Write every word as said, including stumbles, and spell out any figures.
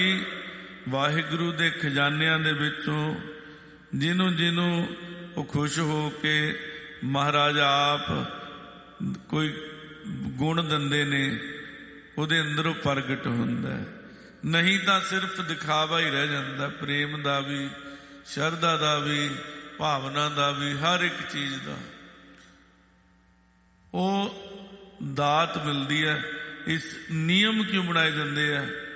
ਵਾਹਿਗੁਰੂ ਦੇ ਖਜ਼ਾਨਿਆਂ ਦੇ ਵਿੱਚੋਂ ਜਿਹਨੂੰ ਜਿਹਨੂੰ ਉਹ ਖੁਸ਼ ਹੋ ਕੇ ਮਹਾਰਾਜ ਆਪ ਕੋਈ ਗੁਣ ਦਿੰਦੇ ਨੇ, ਉਹਦੇ ਅੰਦਰੋਂ ਪ੍ਰਗਟ ਹੁੰਦਾ। ਨਹੀਂ ਤਾਂ ਸਿਰਫ ਦਿਖਾਵਾ ਹੀ ਰਹਿ ਜਾਂਦਾ, ਪ੍ਰੇਮ ਦਾ ਵੀ, ਸ਼ਰਧਾ ਦਾ ਵੀ, ਭਾਵਨਾ ਦਾ ਵੀ, ਹਰ ਇੱਕ ਚੀਜ਼ ਦਾ। ਉਹ ਦਾਤ ਮਿਲਦੀ ਹੈ। ਇਸ ਨਿਯਮ ਕਿਉਂ ਬਣਾਏ ਜਾਂਦੇ ਆ?